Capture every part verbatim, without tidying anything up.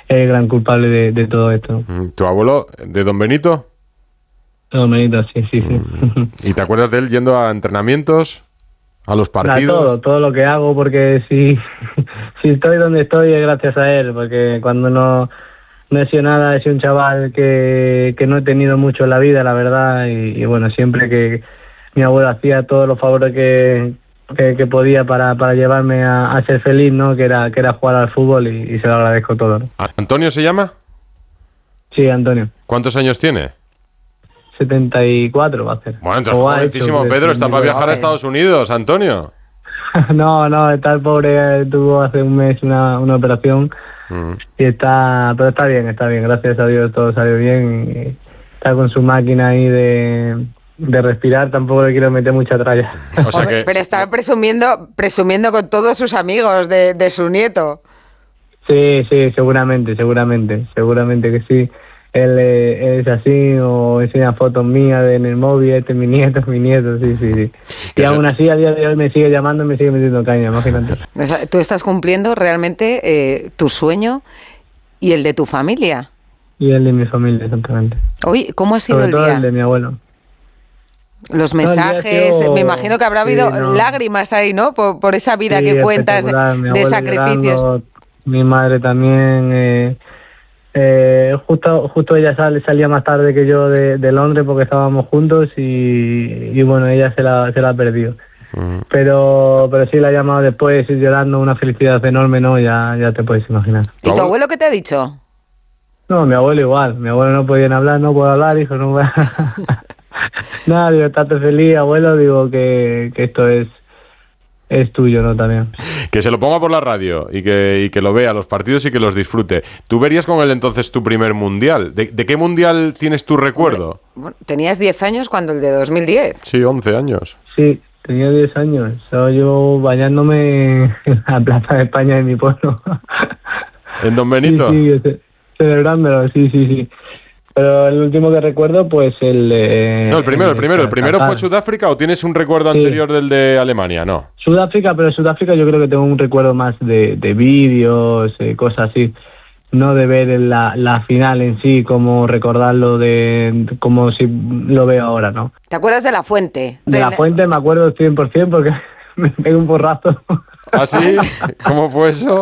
el gran culpable de, de todo esto. ¿Tu abuelo, de Don Benito? Don Benito, sí, sí, sí. ¿Y te acuerdas de él yendo a entrenamientos, a los partidos? A todo, todo lo que hago, porque si, si estoy donde estoy es gracias a él, porque cuando no, no he sido nada, he sido un chaval que, que no he tenido mucho en la vida, la verdad, y, y bueno, siempre que mi abuelo hacía todos los favores que, que, que podía para, para llevarme a, a ser feliz, ¿no? Que era, que era jugar al fútbol y, y se lo agradezco todo, ¿no? ¿Antonio se llama? Sí, Antonio. ¿Cuántos años tiene? setenta y cuatro va a hacer. Bueno, entonces jovencísimo, Pedro, está para viajar a Estados Unidos, Antonio. No, no, está el pobre, tuvo hace un mes una, una operación mm. y está, pero está bien, está bien, gracias a Dios todo salió bien y está con su máquina ahí de, de respirar, tampoco le quiero meter mucha tralla. O sea que... Pero está presumiendo, presumiendo con todos sus amigos de, de su nieto. Sí, sí, seguramente, seguramente, seguramente que sí. Él eh, es así, o enseña fotos mías de, en el móvil, este es mi nieto, es mi nieto, sí, sí, sí. Y aún así, a día de hoy me sigue llamando y me sigue metiendo caña, imagínate. O sea, tú estás cumpliendo realmente eh, tu sueño y el de tu familia. Y el de mi familia, exactamente. Uy, ¿cómo ha sido Sobre el todo día? el de mi abuelo. Los mensajes, no, sido... me imagino que habrá habido sí, no. lágrimas ahí, ¿no? Por, por esa vida sí, que cuentas de, de sacrificios. Llorando, mi madre también... Eh, Eh, justo justo ella sale, salía más tarde que yo de, de Londres porque estábamos juntos y, y bueno, ella se la, se la ha perdido. Uh-huh. Pero pero sí la ha llamado después llorando, una felicidad enorme, ¿no? Ya, ya te puedes imaginar. ¿Y tu abuelo qué te ha dicho? No, mi abuelo igual. Mi abuelo no podían hablar, no puedo hablar, hijo, no puedo... Nada, digo, estate feliz, abuelo, digo que, que esto es es tuyo, ¿no? También. Que se lo ponga por la radio y que, y que lo vea los partidos y que los disfrute. ¿Tú verías con él entonces tu primer mundial? ¿De, de qué mundial tienes tu recuerdo? Bueno, tenías diez años cuando el de dos mil diez. Sí, once años. Sí, tenía diez años. Estaba yo bañándome en la Plaza de España de mi pueblo. ¿En Don Benito? Sí, sí, celebrándolo, sí, sí, sí. Pero el último que recuerdo, pues el... Eh, no, el primero, el primero. ¿El primero Qatar. Fue Sudáfrica o tienes un recuerdo sí. anterior del de Alemania? No. Sudáfrica, pero Sudáfrica yo creo que tengo un recuerdo más de, de vídeos, eh, cosas así. No de ver la, la final en sí, como recordarlo de como si lo veo ahora, ¿no? ¿Te acuerdas de la fuente? De, de la, la fuente me acuerdo cien por ciento porque me pegué un porrazo. ¿Ah, sí? ¿Cómo fue eso?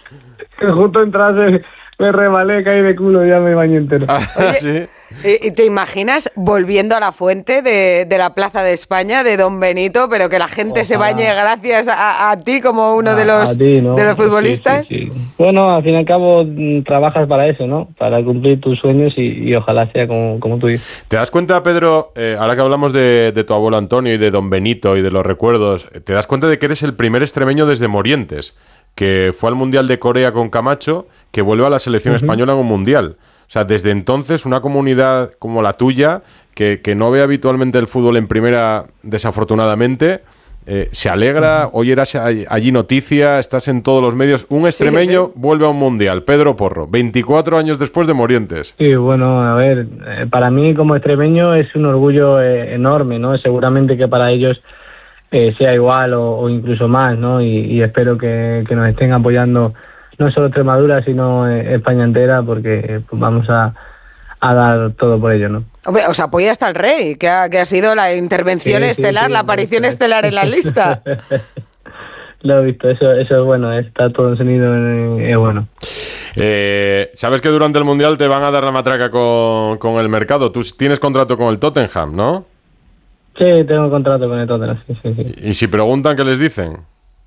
Justo entrase... Me rebalé, caí de culo, ya me bañé entero. Ah, ¿sí? ¿Y te imaginas volviendo a la fuente de, de la Plaza de España, de Don Benito, pero que la gente Ojalá. se bañe gracias a, a ti como uno a, de, los, ti, ¿no? de los futbolistas? Sí, sí, sí. Bueno, al fin y al cabo trabajas para eso, ¿no? Para cumplir tus sueños y, y ojalá sea como, como tú dices. ¿Te das cuenta, Pedro, eh, ahora que hablamos de, de tu abuelo Antonio y de Don Benito y de los recuerdos, te das cuenta de que eres el primer extremeño desde Morientes, que fue al Mundial de Corea con Camacho, que vuelve a la selección uh-huh. española en un Mundial? O sea, desde entonces una comunidad como la tuya, que, que no ve habitualmente el fútbol en primera, desafortunadamente, eh, se alegra, uh-huh. hoy eras allí noticia, estás en todos los medios. Un extremeño sí, sí. vuelve a un Mundial, Pedro Porro, veinticuatro años después de Morientes. Sí, bueno, a ver, eh, para mí como extremeño es un orgullo eh, enorme, ¿no? Seguramente que para ellos... Eh, sea igual o, o incluso más, ¿no? Y, y espero que, que nos estén apoyando no solo Extremadura, sino eh, España entera, porque eh, pues vamos a, a dar todo por ello, ¿no? Hombre, os apoya hasta el Rey, que ha, que ha sido la intervención sí, estelar, sí, sí, la aparición sí, estelar en la lista. Lo he visto, eso, eso es bueno, está todo encendido, es bueno. Eh, Sabes que durante el Mundial te van a dar la matraca con, con el mercado. Tú tienes contrato con el Tottenham, ¿no? Sí, tengo contrato con el Tottenham, sí, sí, sí. ¿Y si preguntan, qué les dicen?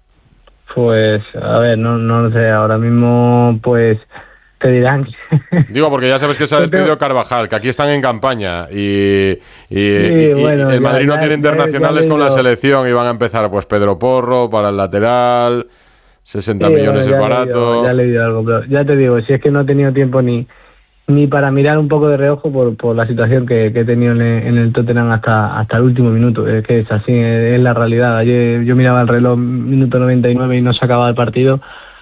Pues, a ver, no, no lo sé, ahora mismo, pues, te dirán. Digo, porque ya sabes que se ha despedido Carvajal, que aquí están en campaña y, y, sí, y, bueno, y el ya, Madrid no ya, tiene internacionales ya, ya con la selección y van a empezar, pues, Pedro Porro para el lateral, sesenta sí, millones bueno, es barato. Leído, ya he leído algo, pero ya te digo, si es que no he tenido tiempo ni... ni para mirar un poco de reojo por, por la situación que, que he tenido en el, en el Tottenham hasta, hasta el último minuto. Es que es así, es, es la realidad. Ayer yo miraba el reloj minuto noventa y nueve y no se acababa el partido.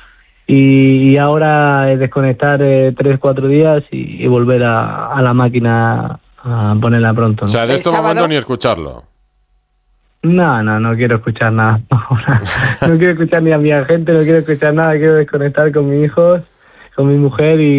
Y, y ahora es desconectar eh, tres, cuatro días y, y volver a, a la máquina a ponerla pronto, ¿no? O sea, de este momento ni escucharlo. No, no, no quiero escuchar nada ahora. No quiero escuchar ni a mi agente, no quiero escuchar nada. Quiero desconectar con mis hijos, con mi mujer y